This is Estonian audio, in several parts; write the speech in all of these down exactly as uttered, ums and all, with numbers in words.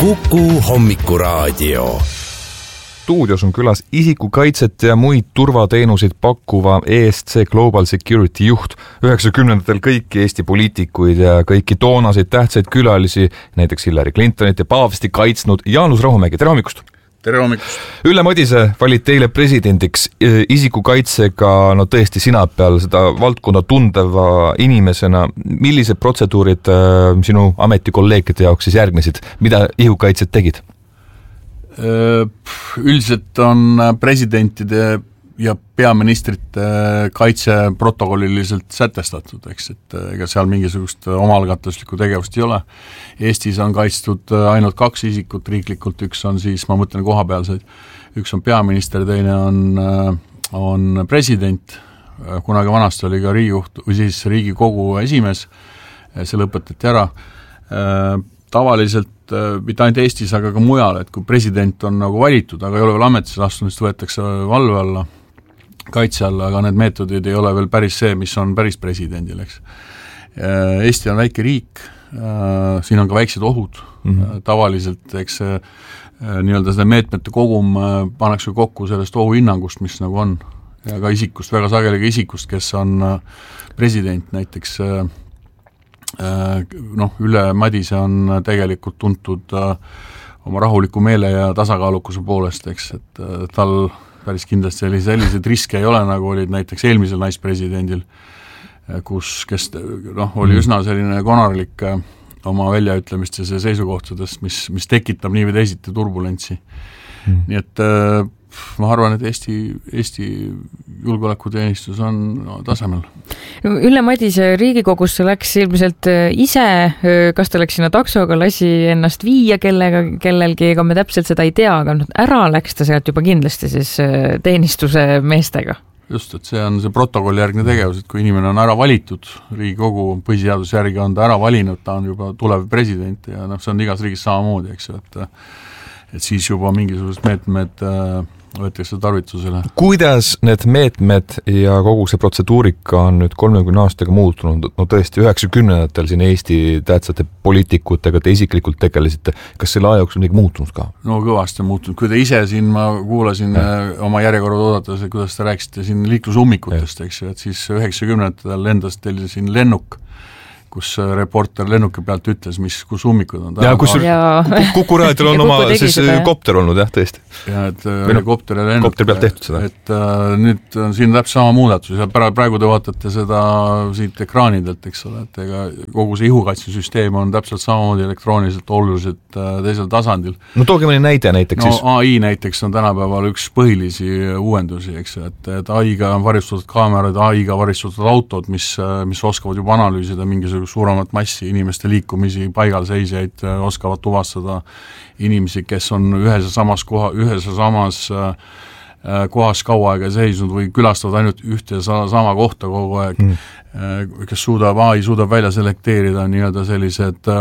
Kuku Hommikuraadio. Stuudios on külas isikukaitset ja muid turvateenuseid pakkuva E S C Global Security juht, üheksakümnendatel kõiki Eesti poliitikuid ja kõiki toonaseid tähtsaid külalisi, näiteks Hillary Clintonit ja Paavsti kaitsnud Jaanus Rahumägi. Tere hommikust! Tere hommikust! Ülle Madise valid teile presidendiks isikukaitsega, no tõesti sina peal seda valdkonda tundeva inimesena. Millised protseduurid sinu ametikolleegide jaoks siis järgnesid? Mida isikukaitset tegid? Üldiselt on presidentide ja peaministrite kaitse protokolliliselt sätestatud, eks, et ega seal mingisugust omalgatuslikku tegevust ei ole. Eestis on kaitstud ainult kaks isikut riiklikult, üks on siis, ma mõtlen kohapealseid, üks on peaminister, teine on, on president, kunagi vanasti oli ka riigijuht, või siis Riigikogu esimees, see lõpetati ära. Tavaliselt mitte ainult Eestis, aga ka mujal, et kui president on nagu valitud, aga ei ole veel ametisse astunud, siis võetakse valve alla, kaitse alla, aga need meetodid ei ole veel päris see, mis on päris presidendil, eks. Eesti on väike riik, siin on ka väiksed ohud, mm-hmm. tavaliselt, eks nii-öelda seda meetmete kogum pannakse kokku sellest ohuhinnangust, mis nagu on, ja ka isikust, väga sageli ka isikust, kes on president, näiteks noh, Ülle Madise on tegelikult tuntud oma rahuliku meele ja tasakaalukuse poolest, eks, et tal päris kindlasti sellised riske ei ole, nagu olid näiteks eelmisel naispresidendil, kus, kes noh, oli üsna selline konarlik oma väljaütlemistes ja seisukohtadest, mis, mis tekitab nii või teisiti turbulentsi. Mm. Nii et ma arvan, et Eesti, Eesti julgeolekuteenistus on no, tasemel. Ülle Madise Riigikogusse läks ilmselt ise, kas ta läks sinna taksoga, lasi ennast viia kellega, kellelgi, ega me täpselt seda ei tea, aga ära läks ta sealt juba kindlasti siis teenistuse meestega. Just, et see on see protokolli järgne tegevus, et kui inimene on ära valitud, Riigikogu põhiseaduse järgi on ta ära valinud, ta on juba tulev president ja noh, see on igas riigis samamoodi, eks ju, et, et siis juba mingisugused meetmed võetakse tarvitusele. Kuidas need meetmed ja kogu see protseduurika on nüüd kolmekümne aastaga muutunud? No tõesti, üheksakümnendatel siin Eesti tähtsate poliitikutega te isiklikult tegelesite. Kas selle aja jooksul midagi muutunud ka? No kõvasti muutunud. Kui te ise siin, ma kuulasin ja. oma järjekorrad oodates, kuidas te rääkisite siin liiklusummikutest, eks ju, et siis üheksakümnendatel lendas teil siin lennuk, kus reporter lennuki pealt ütles, mis, kus ummikud on. Ja kus Kuku raadil on oma siis kopter olnud, jah, tõesti. Ja, et helikopter ja lennuk. Kopter pealt tehtud seda. Et uh, nüüd on siin täpselt sama muudatus ja praegu te vaatate seda siit ekraanidelt, eks ole, et ega kogu see ihukaitsesüsteem on täpselt samamoodi elektrooniliselt oluliselt uh, teisel tasandil. No tooge mõni näide näiteks no, siis. A I näiteks on tänapäeval üks põhilisi uuendusi, eks, et, et A I-ga on varistatud kaamerad, A I-ga varistatud autod, mis, mis oskavad juba analüüsida mingisugust suuremat massi inimeste liikumisi, paigalseisjaid, oskavad tuvastada inimesi, kes on ühes ja samas koha, ühes ja samas kohas kaua aega seisnud või külastavad ainult ühte ja sama kohta kogu aeg, mm. kes suudab, A I suudab välja selekteerida nii-öelda sellised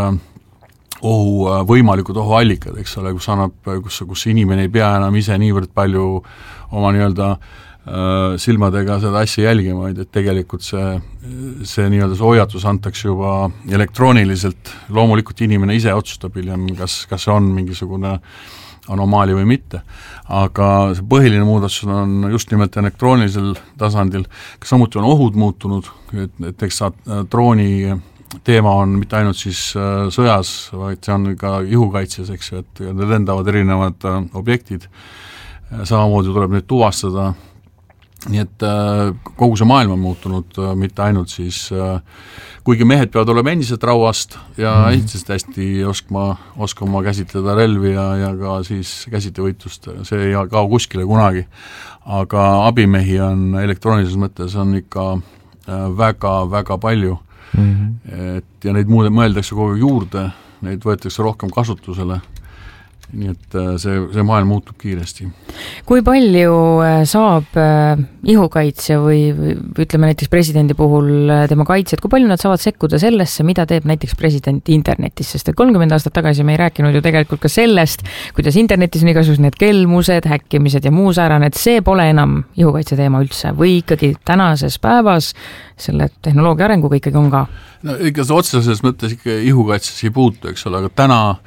ohu, võimalikud ohuallikad, eks ole, kus annab, kus, kus inimene ei pea enam ise niivõrd palju oma nii-öelda silmadega seda asja jälgima, et tegelikult see, see nii-öelda see hoiatus antakse juba elektrooniliselt, loomulikult inimene ise otsustab hiljem, kas, kas see on mingisugune anomaali või mitte, aga see põhiline muudatus on just nimelt elektroonilisel tasandil, kas samuti on ohud muutunud, et, et eks drooni teema on mitte ainult siis sõjas, vaid see on ka ihukaitses, eks ju, et need lendavad erinevad objektid, samamoodi tuleb neid tuvastada. Nii et äh, kogu see maailm on muutunud äh, mitte ainult siis, äh, kuigi mehed peavad olema endiselt rauast ja mm. endiselt hästi oskama, oskama käsitleda relvi ja, ja ka siis käsitevõitlust, see ei kao kuskile kunagi, aga abimehi on elektroonilises mõttes on ikka äh, väga, väga palju, mm-hmm. et ja neid muude mõeldakse kogu juurde, neid võetakse rohkem kasutusele. Nii et see, see maailm muutub kiiresti. Kui palju saab ihukaitsja või, või ütleme näiteks presidendi puhul tema kaitsjad, kui palju nad saavad sekkuda sellesse, mida teeb näiteks president internetis, sest et kolmkümmend aastat tagasi me ei rääkinud ju tegelikult ka sellest, kuidas internetis on igasugused need kelmused, häkkimised ja muu säärane, et see pole enam ihukaitse teema üldse või ikkagi tänases päevas selle tehnoloogia arenguga ikkagi on ka? No ikka see otseses mõttes ikka ihukaitses ei puutu, eks ole, aga täna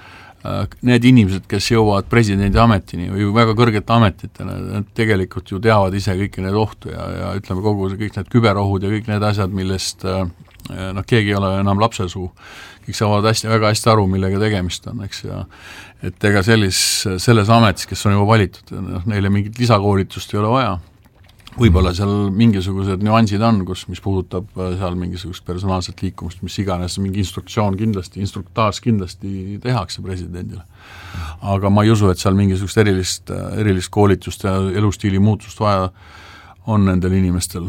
need inimesed, kes jõuavad presidendi ametini või väga kõrgete ametitele, need tegelikult ju teavad ise kõiki need ohtu ja, ja ütleme kogu see, kõik need küberohud ja kõik need asjad, millest noh, keegi ei ole enam lapsesuu, kõik saavad hästi, väga hästi aru, millega tegemist on, eks, ja et ega sellis, selles ametis, kes on juba valitud, noh, neile mingit lisakoolitust ei ole vaja. Võib-olla seal mingisugused nüansid on, kus, mis puudutab seal mingisugust personaalset liikumist, mis iganes, mingi instruktsioon kindlasti, instruktaaž kindlasti tehakse presidendile. Aga ma ei usu, et seal mingisugust erilist, erilist koolitust ja elustiili muutust vaja on nendel inimestel.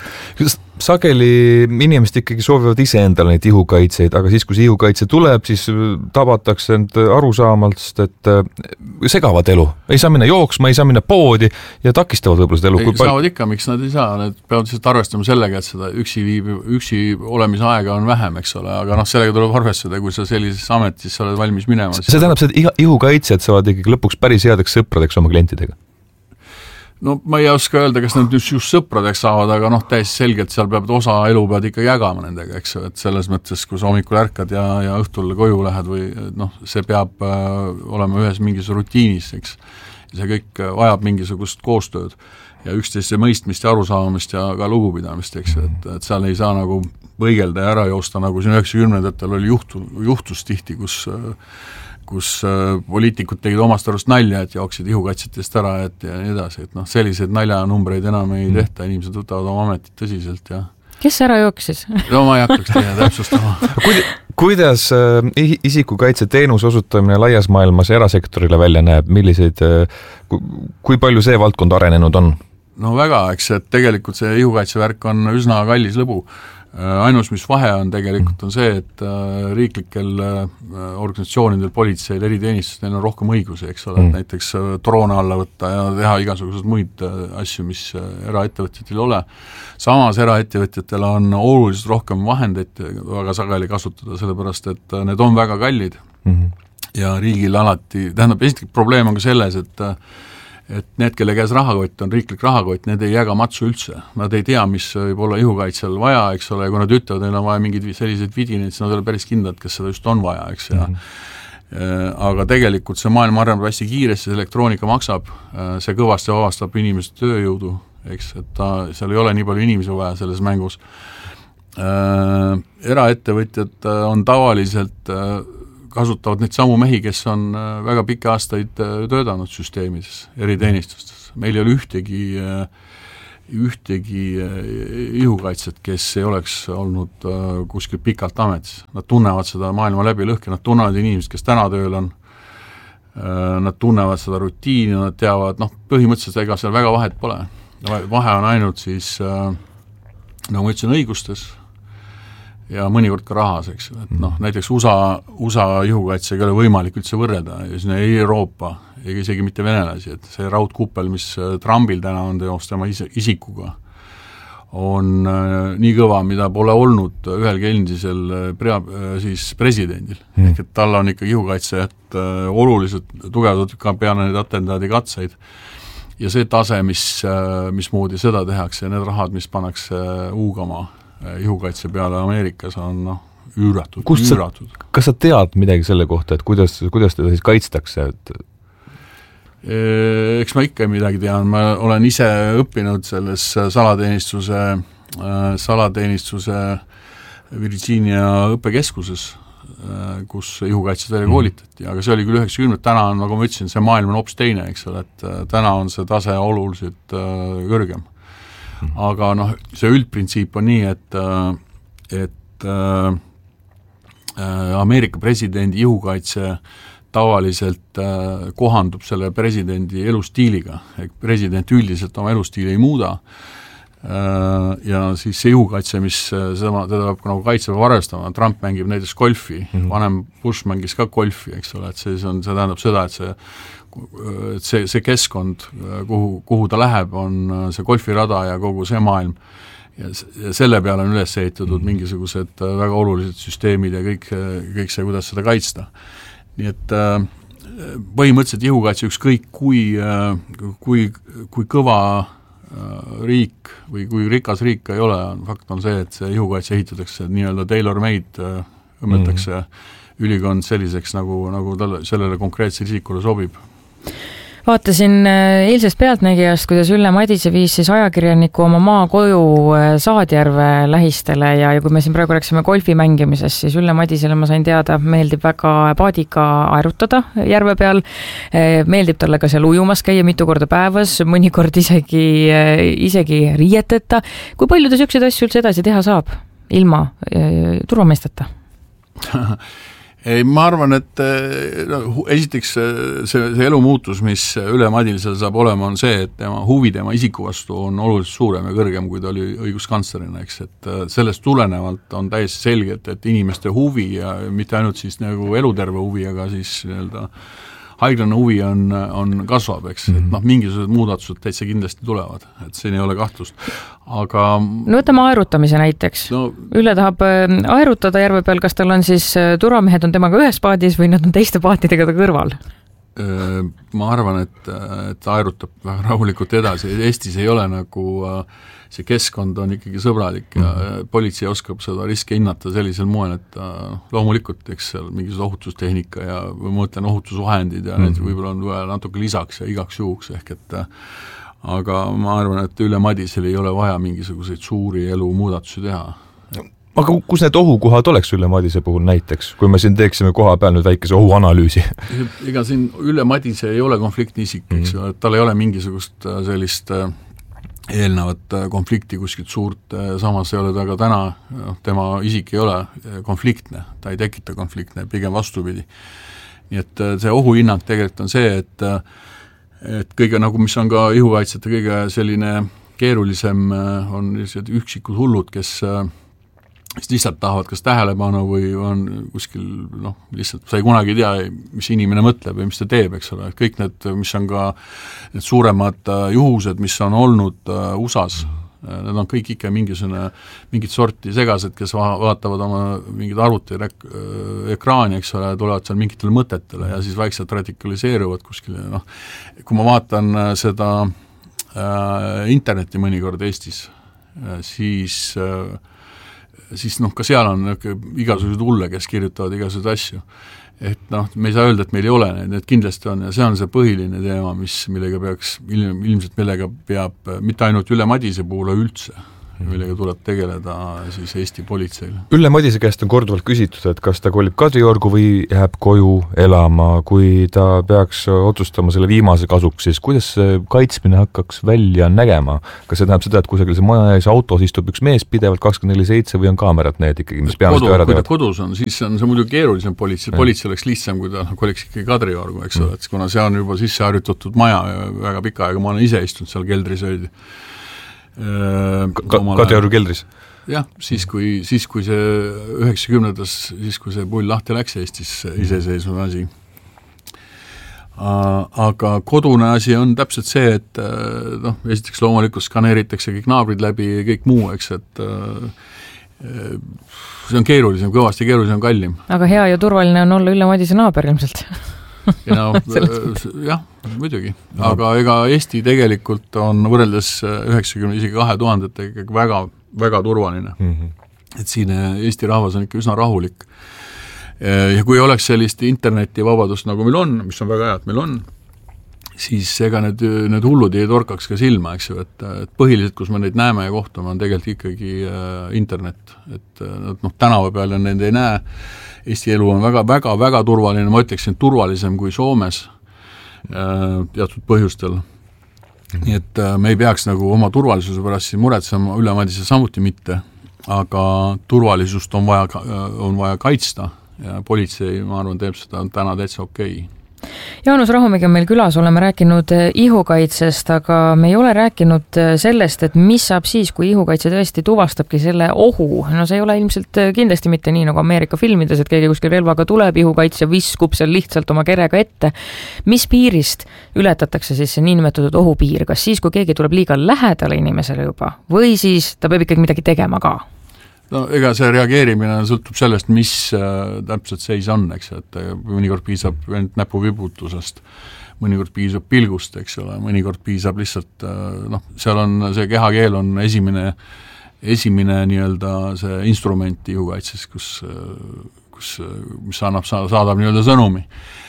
Sageli inimesed ikkagi soovivad ise endale neid ihukaitseid, aga siis, kui see ihukaitse tuleb, siis tabatakse end arusaamalt, et segavad elu. Ei saa minna jooksma, ei saa minna poodi ja takistavad võib-olla seda elu. Ei, pal- saavad ikka, miks nad ei saa, need peavad lihtsalt arvestama sellega, et seda üksi, viib, üksi olemise aega on vähem, eks ole, aga noh, sellega tuleb arvestada, kui sa sellises ametis sa oled valmis minema. See tähendab, et ihukaitsjad saavad ikkagi lõpuks päris headeks sõpradeks oma klientidega. No ma ei oska öelda, kas nad just, just sõpradeks saavad, aga noh, täiesti selgelt seal peab osa elu pead ikka jagama nendega, eks, et selles mõttes, kui sa hommikul ärkad ja, ja õhtul koju lähed või noh, see peab äh, olema ühes mingis rutiinis, eks, ja see kõik vajab mingisugust koostööd ja üksteise mõistmist ja arusaamist ja ka lugupidamist, eks, et, et seal ei saa nagu võigelda ja ära joosta, nagu siin üheksakümnendatel oli juhtu, juhtus tihti, kus äh, kus äh, poliitikud tegid omast arust nalja, et jooksid ihukaitsetest ära, et ja nii edasi, et noh, selliseid naljanumbreid enam ei tehta, inimesed võtavad oma ametit tõsiselt ja kes ära jooksis? No ma ei hakkaks teie täpsustama. Kuid, kuidas äh, isikukaitse teenuse osutamine laias maailmas erasektorile välja näeb, milliseid, äh, kui, kui palju see valdkond arenenud on? No väga, eks, et tegelikult see ihukaitsevärk on üsna kallis lõbu. Ainus, mis vahe on tegelikult, on see, et riiklikel organisatsioonidel, politseil, eriteenistus, neil on rohkem õigusi, eks ole, et näiteks droone alla võtta ja teha igasugused muid asju, mis eraettevõtjatel ei ole. Samas eraettevõtjatel on oluliselt rohkem vahendeid väga sageli kasutada, sellepärast et need on väga kallid mm-hmm. ja riigil alati, tähendab, esiteks probleem on ka selles, et et need, kelle käes rahakott on riiklik rahakott, need ei jaga matsu üldse. Nad ei tea, mis võib olla ihukaitsel vaja, eks ole, kui nad ütlevad, neil on vaja mingeid selliseid vidineid, siis nad ei ole päris kindlad, kes seda just on vaja, eks, ja mm-hmm. aga tegelikult see maailm areneb hästi kiiresti, see elektroonika maksab, see kõvasti vabastab inimeste tööjõudu, eks, et ta, seal ei ole nii palju inimesi vaja selles mängus. Eraettevõtjad on tavaliselt kasutavad neid samu mehi, kes on väga pikki aastaid töötanud süsteemides, eriteenistustes. Meil ei ole ühtegi, ühtegi ihukaitset, kes ei oleks olnud kuskil pikalt ametis. Nad tunnevad seda maailma läbi lõhki, nad tunnevad inimesed, kes täna tööl on, nad tunnevad seda rutiini, nad teavad, noh, põhimõtteliselt ega seal väga vahet pole. Vahe on ainult siis, nagu ma ütlesin, õigustes, ja mõnikord ka rahas, eks ju, et noh, näiteks U S A, U S A ihukaitsega ei ole võimalik üldse võrrelda, ja sinna ei Euroopa, ega isegi mitte venelasi, et see raudkuppel, mis Trumpil täna on teost tema isikuga, on äh, nii kõva, mida pole olnud ühelgi endisel prea, äh, siis presidendil. Mm. Ehk et tal on ikka ihukaitse, et äh, oluliselt tugevdud ka peale neid atendaadi katseid. Ja see tase, mis, äh, mismoodi seda tehakse, ja need rahad, mis pannakse äh, uugama ihukaitse peale Ameerikas on noh, üüratud, üüratud. Kas sa tead midagi selle kohta, et kuidas, kuidas teda siis kaitstakse? Et... Eks ma ikka midagi tean, ma olen ise õppinud selles salateenistuse, salateenistuse Virginia õppekeskuses, kus ihukaitset välja koolitati, aga see oli küll üheksakümnendad, täna on, nagu ma ütlesin, see maailm on hoopis teine, eks ole, et täna on see tase oluliselt kõrgem. Aga noh, see üldprintsiip on nii, et, et äh, Ameerika presidendi ihukaitse tavaliselt äh, kohandub selle presidendi elustiiliga, ehk president üldiselt oma elustiili ei muuda äh, ja siis see ihukaitse, mis seda, teda peab nagu kaitse peab arvestama, Trump mängib näiteks golfi, mm-hmm. vanem Bush mängis ka golfi, eks ole, et see, on, see tähendab seda, et see et see, see keskkond, kuhu, kuhu ta läheb, on see golfirada ja kogu see maailm. Ja, ja selle peale on üles ehitatud mingisugused väga olulised süsteemid ja kõik, kõik see, kuidas seda kaitsta. Nii et põhimõtteliselt ihukaitse ükskõik kui, kui, kui kõva riik või kui rikas riik ei ole, fakt on see, et see ihukaitse ehitatakse nii-öelda tailor-made, õmmetakse mm. ülikond selliseks, nagu, nagu talle, sellele konkreetsele isikule sobib. Vaatasin eilsest Pealtnägijast, kuidas Ülle Madise viis siis ajakirjaniku oma maakoju Saadjärve lähistele ja, ja kui me siin praegu rääksime golfi mängimisest, siis Ülle Madisele ma sain teada, meeldib väga paadiga aerutada järve peal, meeldib talle ka seal ujumas käia mitu korda päevas, mõnikord isegi, isegi riieteta. Kui palju ta selliseid asju üldse edasi teha saab ilma turvameesteta? Ei, ma arvan, et no, esiteks see, see elu muutus, mis Ülle Madisel saab olema, on see, et tema huvi tema isiku vastu on oluliselt suurem ja kõrgem, kui ta oli õiguskantslerina, eks, et sellest tulenevalt on täiesti selgelt, et inimeste huvi ja mitte ainult siis nagu eluterve huvi, aga siis nii-öelda haiglane huvi on, on kasvab, eks, mm-hmm. et noh, mingisugused muudatused täitsa kindlasti tulevad, et siin ei ole kahtlust. Aga no võtame aerutamise näiteks. No, Ülle tahab aerutada järve peal, kas tal on siis turvamehed on temaga ühes paadis või nad on teiste paatidega ta kõrval? Ma arvan, et, et aerutab väga rahulikult edasi. Eestis ei ole nagu see keskkond on ikkagi sõbralik ja mm-hmm. politsei oskab seda riske hinnata sellisel moel, et loomulikult eks seal mingisuguse ohutustehnika ja või ma mõtlen ohutusvahendid ja mm-hmm. need võib-olla on vaja natuke lisaks ja igaks juhuks ehk et aga ma arvan, et Ülle Madisel ei ole vaja mingisuguseid suuri elu muudatusi teha. Aga kus need ohukohad oleks Ülle Madise puhul näiteks, kui me siin teeksime koha peal nüüd väikese ohuanalüüsi? Ega siin Ülle Madise ei ole konfliktni isik, eks mm-hmm. tal ei ole mingisugust sellist eelnevat konflikti kuskilt suurt, samas ei ole ta ka täna, tema isik ei ole konfliktne, ta ei tekita konfliktne, pigem vastupidi. Nii et see ohuhinnang tegelikult on see, et, et kõige nagu, mis on ka ihukaitsjate kõige selline keerulisem, on üksikud hullud, kes kes lihtsalt tahavad kas tähelepanu või on kuskil, noh, lihtsalt sa ei kunagi tea, mis inimene mõtleb või mis ta teeb, eks ole, kõik need, mis on ka need suuremad juhused, mis on olnud U S A-s, need on kõik ikka mingisugune, mingit sorti segased, kes va- vaatavad oma mingid arvuti rek- ekraani, eks ole, tulevad seal mingitele mõtetele ja siis vaikselt radikaliseeruvad kuskile, noh, kui ma vaatan seda äh, interneti mõnikord Eestis, äh, siis äh, siis noh, ka seal on igasugused hulle, kes kirjutavad igasuguseid asju. Et noh, me ei saa öelda, et meil ei ole neid, need kindlasti on ja see on see põhiline teema, mis, millega peaks, ilm, ilmselt millega peab mitte ainult Ülle Madise puhul üldse, millega tuleb tegeleda siis Eesti politseile. Ülle Madise käest on korduvalt küsitud, et kas ta kolib Kadriorgu või jääb koju elama, kui ta peaks otsustama selle viimase kasuks, siis kuidas see kaitsmine hakkaks välja nägema? Kas see tähendab seda, et kusagil see maja ees autos istub üks mees pidevalt kakskümmend neli seitse või on kaamerad need ikkagi, mis peamiselt ära teevad? Kui ta kodus on, siis on see muidu keerulisem politsei, politsei oleks lihtsam, kui ta koliks ikkagi Kadriorgu, eks ole, et kuna see on juba sisse harjutatud maja väga pika aega, ma olen ise istunud seal keldris öödi. Ka, Kadriorgu keldris? Jah, siis kui, siis kui see üheksakümnendas, siis kui see pull lahti läks Eestis iseseisvuv asi. Aga kodune asi on täpselt see, et noh, esiteks loomulikult skaneeritakse kõik naabrid läbi ja kõik muu, eks, et see on keerulisem, kõvasti keerulisem, kallim. Aga hea ja turvaline on olla Ülle Madise naaber ilmselt. Ja no, jah, muidugi. Aga ega Eesti tegelikult on võrreldes üheksakümne isegi kahe tuhandetega väga, väga turvaline. Mm-hmm. Et siin Eesti rahvas on ikka üsna rahulik. Ja kui oleks sellist internetivabadust, nagu meil on, mis on väga hea, et meil on, siis ega need, need hullud ei torkaks ka silma, eks ju, et, et põhiliselt, kus me neid näeme ja kohtume, on tegelikult ikkagi internet. Et noh, tänava peal nende ei näe. Eesti elu on väga, väga, väga turvaline, ma ütleksin turvalisem kui Soomes äh, teatud põhjustel. Mm-hmm. Nii et äh, me ei peaks nagu oma turvalisuse pärast siin muretsema, Ülle Madise samuti mitte, aga turvalisust on vaja, on vaja kaitsta ja politsei, ma arvan, teeb seda täna täitsa okei. Jaanus Rahumägi on meil külas, oleme rääkinud ihukaitsest, aga me ei ole rääkinud sellest, et mis saab siis, kui ihukaitse tõesti tuvastabki selle ohu. No see ei ole ilmselt kindlasti mitte nii nagu Ameerika filmides, et keegi kuskil relvaga tuleb, ihukaitsja viskub seal lihtsalt oma kerega ette. Mis piirist ületatakse siis see niinimetatud ohupiir? Kas siis, kui keegi tuleb liiga lähedale inimesele juba või siis ta peab ikkagi midagi tegema ka? No ega see reageerimine sõltub sellest, mis äh, täpselt seis on, eks, et mõnikord piisab näpuvibutusest, mõnikord piisab pilgust, eks ole, mõnikord piisab lihtsalt, äh, noh, seal on see kehakeel on esimene, esimene nii-öelda see instrument ihukaitses, kus, äh, kus, mis annab, saadab nii-öelda sõnumi.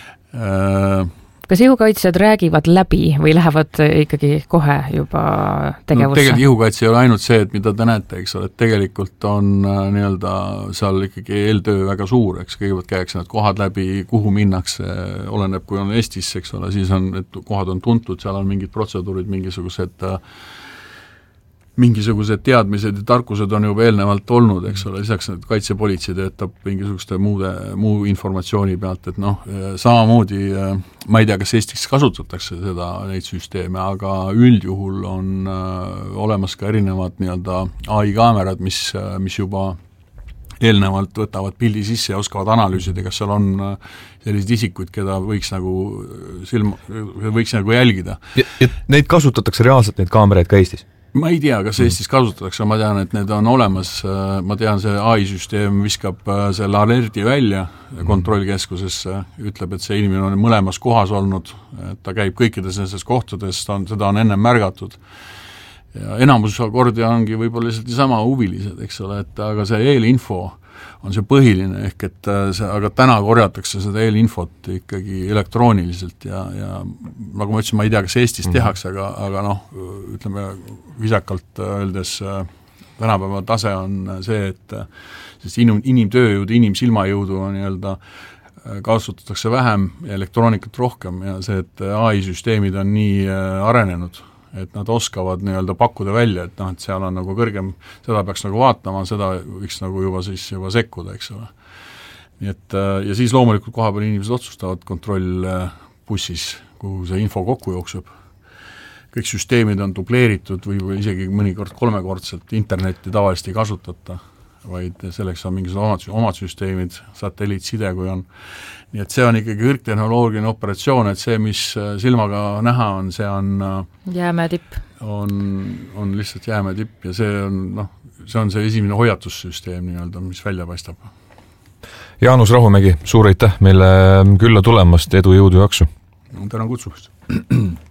Kas ihukaitsjad räägivad läbi või lähevad ikkagi kohe juba tegevusse? No, tegelikult ihukaitse ei ole ainult see, et mida te näete, eks ole, et tegelikult on nii-öelda seal ikkagi eeltöö väga suur, eks kõigepealt käiakse need kohad läbi, kuhu minnakse, oleneb, kui on Eestis, eks ole, siis on, et kohad on tuntud, seal on mingid protseduurid, mingisugused mingisugused teadmised ja tarkused on juba eelnevalt olnud, eks ole, lisaks kaitsepolitsei töötab mingisuguste muude, muu informatsiooni pealt, et noh, samamoodi ma ei tea, kas Eestis kasutatakse seda, neid süsteeme, aga üldjuhul on olemas ka erinevad nii-öelda A I kaamerad, mis, mis juba eelnevalt võtavad pildi sisse ja oskavad analüüsida, kas seal on sellised isikuid, keda võiks nagu silma, võiks nagu jälgida. Ja, ja neid kasutatakse reaalselt, neid kaameraid ka Eestis? Ma ei tea, kas Eestis kasutatakse, ma tean, et need on olemas, ma tean, see A I-süsteem viskab selle alerdi välja kontrollkeskusesse, ütleb, et see inimene on mõlemas kohas olnud, et ta käib kõikides nendes kohtades, ta on, seda on ennem märgatud. Ja enamus kordi ongi võib-olla lihtsalt sama huvilised, eks ole, et aga see eelinfo on see põhiline, ehk et see, aga täna korjatakse seda eelinfot ikkagi elektrooniliselt ja, ja nagu ma ütlesin, ma ei tea, kas Eestis mm-hmm. tehakse, aga, aga noh, ütleme visakalt öeldes tänapäeva tase on see, et sest inim, inimtööjõudu, inimsilmajõudu on nii-öelda kasutatakse vähem ja elektroonikat rohkem ja see, et A I-süsteemid on nii arenenud, et nad oskavad nii-öelda pakkuda välja, et noh, et seal on nagu kõrgem, seda peaks nagu vaatama, seda võiks nagu juba siis juba sekkuda, eks ole. Nii et ja siis loomulikult koha peal inimesed otsustavad kontrollbussis, kuhu see info kokku jookseb. Kõik süsteemid on dubleeritud või isegi mõnikord kolmekordselt internetti tavaliselt ei kasutata, vaid selleks on mingisugused omad, omad süsteemid, satelliitside kui on. Nii et see on ikkagi kõrgtehnoloogiline operatsioon, et see, mis silmaga näha on, see on jäämäe tipp. On, on lihtsalt jäämäe tipp ja see on, noh, see on see esimene hoiatussüsteem nii-öelda, mis välja paistab. Jaanus Rahumägi, suur aitäh meile külla tulemast, edu, jõudu, jaksu! Tänan kutsumast!